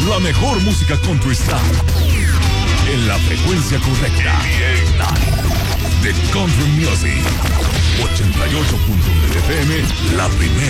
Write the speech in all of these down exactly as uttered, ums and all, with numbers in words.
La mejor música country está en la frecuencia correcta. The Country Music. ochenta y ocho punto uno F M, la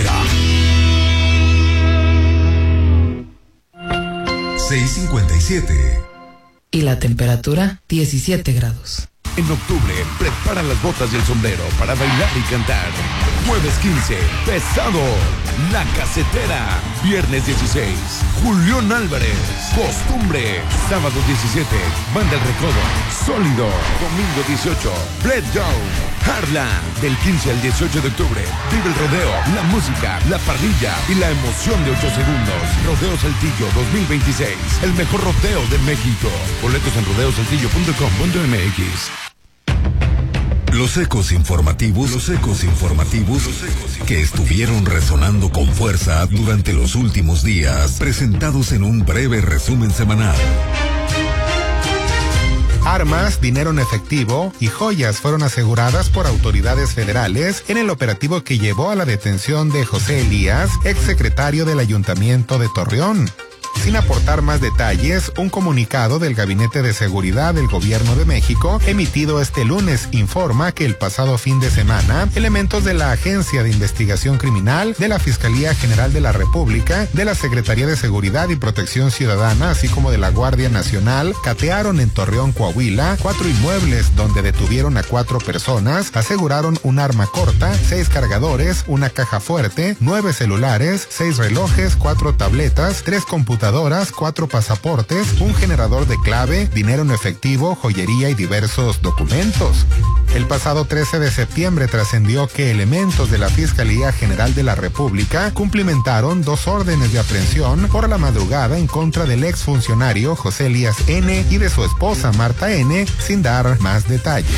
primera. seis cincuenta y siete. Y la temperatura, diecisiete grados. En octubre, prepara las botas y el sombrero para bailar y cantar. Jueves quince, Pesado, La Casetera. Viernes dieciséis, Julián Álvarez, Costumbre. Sábado diecisiete, Banda El Recodo, Sólido. Domingo dieciocho, Bled Down, Harlan. Del quince al dieciocho de octubre, vive el rodeo, la música, la parrilla y la emoción de ocho segundos. Rodeo Saltillo dos mil veintiséis, el mejor rodeo de México. Boletos en rodeo saltillo punto com punto m x. Los ecos informativos, los ecos informativos que estuvieron resonando con fuerza durante los últimos días, presentados en un breve resumen semanal. Armas, dinero en efectivo y joyas fueron aseguradas por autoridades federales en el operativo que llevó a la detención de José Elías, exsecretario del Ayuntamiento de Torreón. Sin aportar más detalles, un comunicado del Gabinete de Seguridad del Gobierno de México, emitido este lunes, informa que el pasado fin de semana, elementos de la Agencia de Investigación Criminal, de la Fiscalía General de la República, de la Secretaría de Seguridad y Protección Ciudadana, así como de la Guardia Nacional, catearon en Torreón, Coahuila, cuatro inmuebles donde detuvieron a cuatro personas, aseguraron un arma corta, seis cargadores, una caja fuerte, nueve celulares, seis relojes, cuatro tabletas, tres computadoras, cuatro pasaportes, un generador de clave, dinero en efectivo, joyería y diversos documentos. El pasado trece de septiembre trascendió que elementos de la Fiscalía General de la República cumplimentaron dos órdenes de aprehensión por la madrugada en contra del exfuncionario José Elías N. y de su esposa Marta N., sin dar más detalles.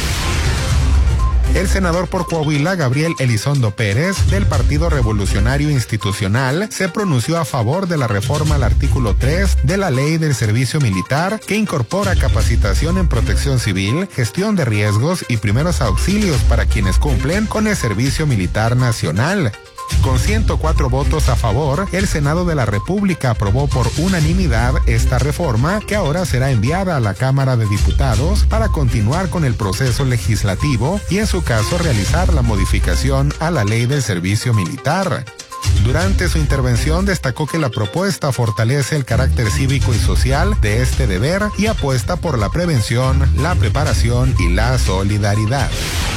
El senador por Coahuila, Gabriel Elizondo Pérez, del Partido Revolucionario Institucional, se pronunció a favor de la reforma al artículo tres de la Ley del Servicio Militar, que incorpora capacitación en protección civil, gestión de riesgos y primeros auxilios para quienes cumplen con el Servicio Militar Nacional. Con ciento cuatro votos a favor, el Senado de la República aprobó por unanimidad esta reforma, que ahora será enviada a la Cámara de Diputados para continuar con el proceso legislativo y en su caso realizar la modificación a la Ley del Servicio Militar. Durante su intervención destacó que la propuesta fortalece el carácter cívico y social de este deber y apuesta por la prevención, la preparación y la solidaridad.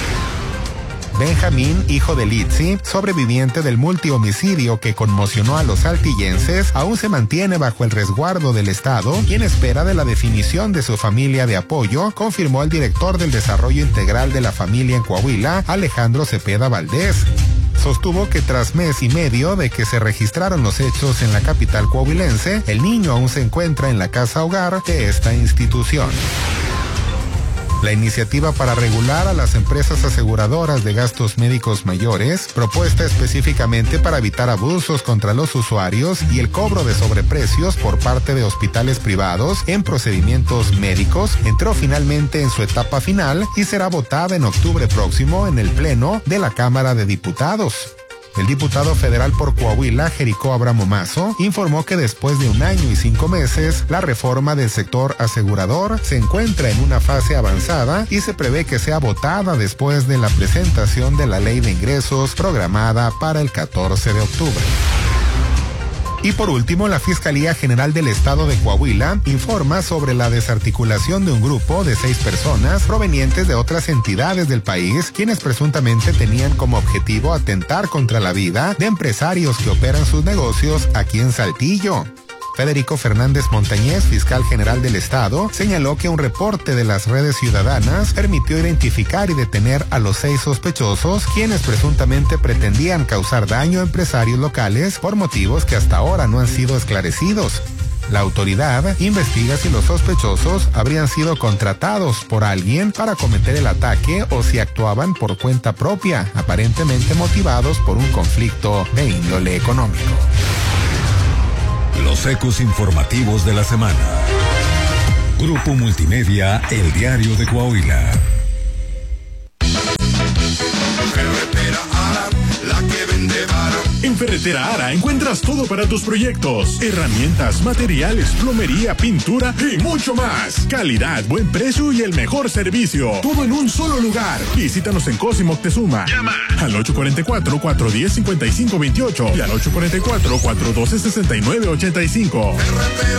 Benjamín, hijo de Litsi, sobreviviente del multihomicidio que conmocionó a los saltillenses, aún se mantiene bajo el resguardo del Estado y en espera de la definición de su familia de apoyo, confirmó el director del Desarrollo Integral de la Familia en Coahuila, Alejandro Cepeda Valdés. Sostuvo que tras mes y medio de que se registraron los hechos en la capital coahuilense, el niño aún se encuentra en la casa hogar de esta institución. La iniciativa para regular a las empresas aseguradoras de gastos médicos mayores, propuesta específicamente para evitar abusos contra los usuarios y el cobro de sobreprecios por parte de hospitales privados en procedimientos médicos, entró finalmente en su etapa final y será votada en octubre próximo en el Pleno de la Cámara de Diputados. El diputado federal por Coahuila, Jericó Abramo Mazo, informó que después de un año y cinco meses, la reforma del sector asegurador se encuentra en una fase avanzada y se prevé que sea votada después de la presentación de la ley de ingresos programada para el catorce de octubre. Y por último, la Fiscalía General del Estado de Coahuila informa sobre la desarticulación de un grupo de seis personas provenientes de otras entidades del país, quienes presuntamente tenían como objetivo atentar contra la vida de empresarios que operan sus negocios aquí en Saltillo. Federico Fernández Montañez, fiscal general del Estado, señaló que un reporte de las redes ciudadanas permitió identificar y detener a los seis sospechosos, quienes presuntamente pretendían causar daño a empresarios locales por motivos que hasta ahora no han sido esclarecidos. La autoridad investiga si los sospechosos habrían sido contratados por alguien para cometer el ataque o si actuaban por cuenta propia, aparentemente motivados por un conflicto de índole económico. Los ecos informativos de la semana. Grupo Multimedia, El Diario de Coahuila. Carretera Ara, la que vende vara. En Ferretera Ara encuentras todo para tus proyectos: herramientas, materiales, plomería, pintura y mucho más. Calidad, buen precio y el mejor servicio. Todo en un solo lugar. Visítanos en Cosimo Moctezuma. Llama al ocho cuatro cuatro, cuatro uno cero, cinco cinco dos ocho y al ocho cuatro cuatro, cuatro uno dos, seis nueve ocho cinco.